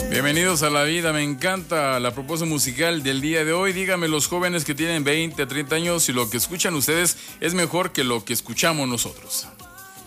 Bienvenidos a La Vida, me encanta la propuesta musical del día de hoy. Díganme los jóvenes que tienen 20, 30 años si lo que escuchan ustedes es mejor que lo que escuchamos nosotros.